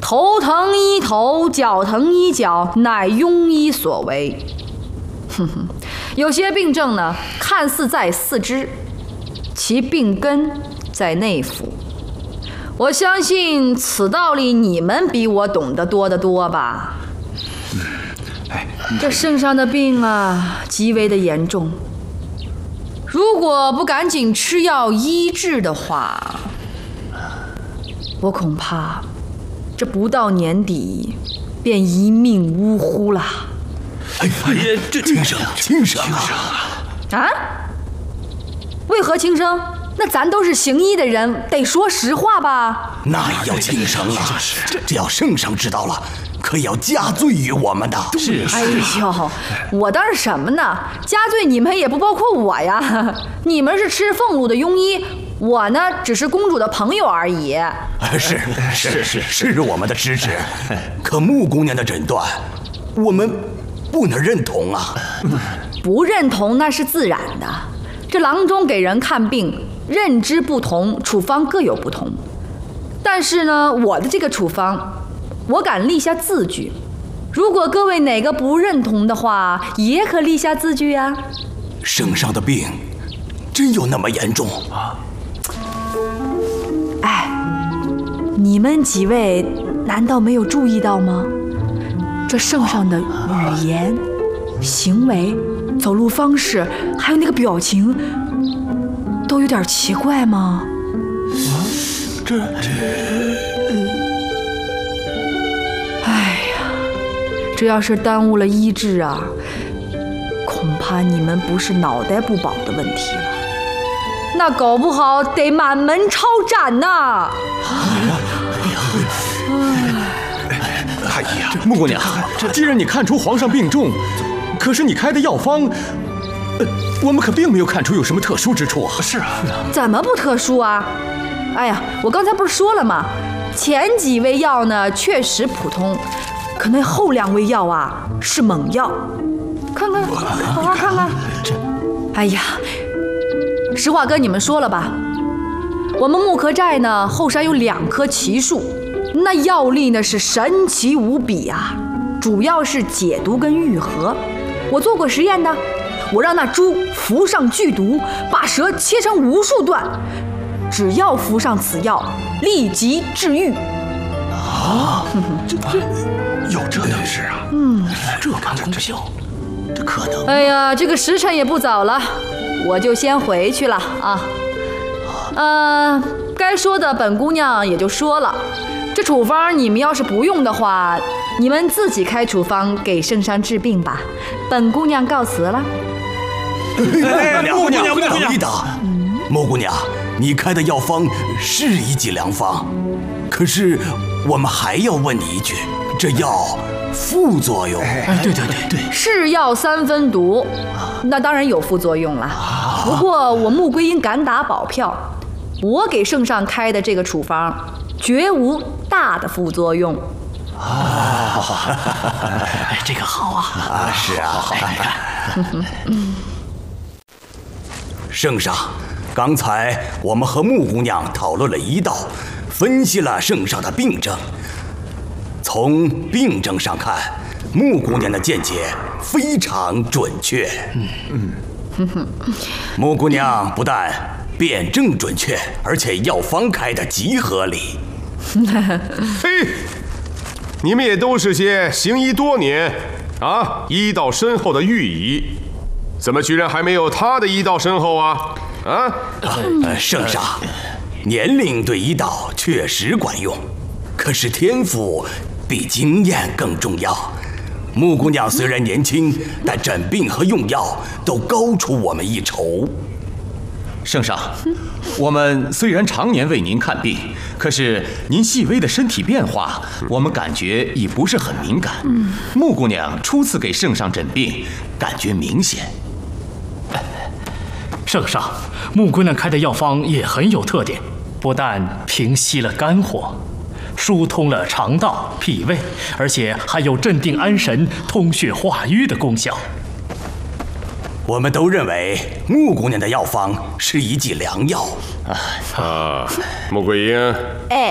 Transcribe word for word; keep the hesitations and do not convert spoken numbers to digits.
头疼医头，脚疼医脚，乃庸医所为。哼哼，有些病症呢，看似在四肢，其病根在内腑。我相信此道理你们比我懂得多得多吧？ 嗯，哎， 这圣上的病啊，极为的严重。如果不赶紧吃药医治的话，我恐怕这不到年底便一命呜呼了。 哎呀，这轻生，轻生啊！ 啊？为何轻生？那咱都是行医的人，得说实话吧？ 那也要轻生啊！这这要圣上知道了，可要加罪于我们的。 是， 哎呦，我当是什么呢？加罪你们也不包括我呀。你们是吃俸禄的庸医，我呢只是公主的朋友而已。 是是是是我们的失职，可穆姑娘的诊断，我们不能认同啊。 不认同那是自然的。这郎中给人看病，认知不同，处方各有不同。但是呢，我的这个处方，我敢立下字据。如果各位哪个不认同的话，也可立下字据呀。 圣上的病，真有那么严重啊？ 哎，你们几位难道没有注意到吗？这圣上的语言、行为、走路方式，还有那个表情，都有点奇怪吗？ 啊，这这， 哎呀，这要是耽误了医治啊，恐怕你们不是脑袋不保的问题了，那搞不好得满门抄斩呐！ 哎呀，穆姑娘，既然你看出皇上病重，可是你开的药方，呃，我们可并没有看出有什么特殊之处啊。 是啊， 怎么不特殊啊？哎呀，我刚才不是说了吗？前几味药呢确实普通，可那后两味药啊是猛药。看看，好好看看。哎呀，实话跟你们说了吧，我们木柯寨呢后山有两棵奇树，那药力呢是神奇无比啊，主要是解毒跟愈合。我做过实验的，我让那猪服上剧毒，把蛇切成无数段，只要服上此药，立即治愈。 啊，这这有这等事啊？ 嗯， 这般功效，这可能？ 哎呀，这个时辰也不早了，我就先回去了啊。呃，该说的本姑娘也就说了，这处方你们要是不用的话，你们自己开处方给圣上治病吧。本姑娘告辞了。 哎，穆姑娘，穆姑娘，等一等，穆姑娘，你开的药方是一剂良方，可是我们还要问你一句，这药副作用？ 哎，对对对对， 是药三分毒，那当然有副作用了。不过我穆桂英敢打保票，我给圣上开的这个处方绝无大的副作用。 啊，哎，这个好啊！ 啊，是啊，圣上，刚才我们和穆姑娘讨论了医道，分析了圣上的病症。从病症上看，穆姑娘的见解非常准确。嗯嗯，穆姑娘不但辨证准确，而且药方开得极合理。 嘿，你们也都是些行医多年啊，医道深厚的御医，怎么居然还没有他的医道深厚啊？啊？ 呃，圣上，年龄对医道确实管用，可是天赋比经验更重要。穆姑娘虽然年轻，但诊病和用药都高出我们一筹。 圣上，我们虽然常年为您看病，可是您细微的身体变化，我们感觉已不是很敏感。嗯，穆姑娘初次给圣上诊病，感觉明显。 圣上，穆姑娘开的药方也很有特点，不但平息了肝火，疏通了肠道、脾胃，而且还有镇定安神、通血化瘀的功效。 我们都认为穆姑娘的药方是一剂良药。 啊，穆桂英， 哎，